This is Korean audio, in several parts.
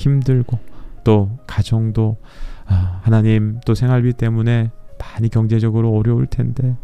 힘들고 또 가정도 하나님 또 생활비 때문에 많이 경제적으로 어려울 텐데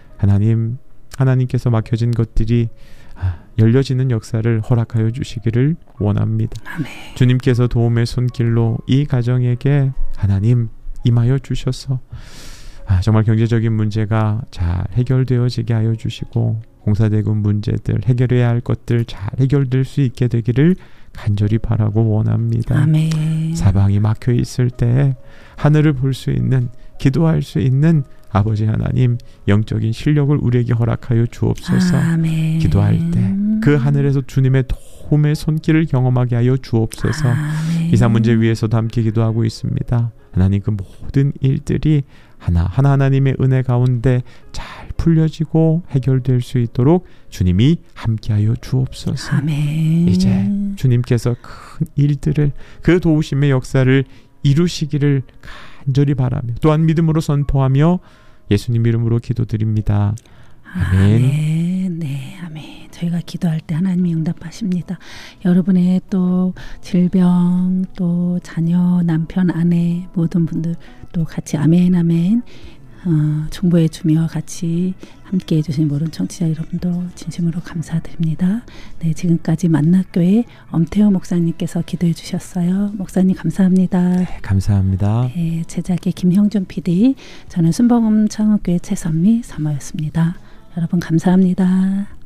하나님께서 막혀진 것들이 열려지는 역사를 허락하여 주시기를 원합니다. 아멘. 주님께서 도움의 손길로 이 가정에게 하나님 임하여 주셔서 정말 경제적인 문제가 잘 해결되어지게 하여 주시고 공사대금 문제들 해결해야 할 것들 잘 해결될 수 있게 되기를 간절히 바라고 원합니다. 아멘. 사방이 막혀 있을 때 하늘을 볼 수 있는 기도할 수 있는 아버지 하나님 영적인 실력을 우리에게 허락하여 주옵소서. 아멘. 기도할 때 그 하늘에서 주님의 도움의 손길을 경험하게 하여 주옵소서. 아멘. 이사 문제 위에서도 함께 기도하고 있습니다. 하나님 그 모든 일들이 하나님의 은혜 가운데 잘 풀려지고 해결될 수 있도록 주님이 함께하여 주옵소서. 아멘. 이제 주님께서 큰 일들을 그 도우심의 역사를 이루시기를 간절히 바라며 또한 믿음으로 선포하며 예수님 이름으로 기도드립니다. 아멘. 아멘. 네, 아멘. 저희가 기도할 때 하나님이 응답하십니다. 여러분의 또 질병, 또 자녀, 남편, 아내 모든 분들 또 같이 아멘 아멘 중보해 주며 같이 함께 해주신 모든 청취자 여러분도 진심으로 감사드립니다. 네, 지금까지 만나교회 엄태호 목사님께서 기도해 주셨어요. 목사님 감사합니다. 네, 감사합니다. 네, 제작의 김형준 PD, 저는 순복음 창업교회 최선미 사모였습니다. 여러분 감사합니다.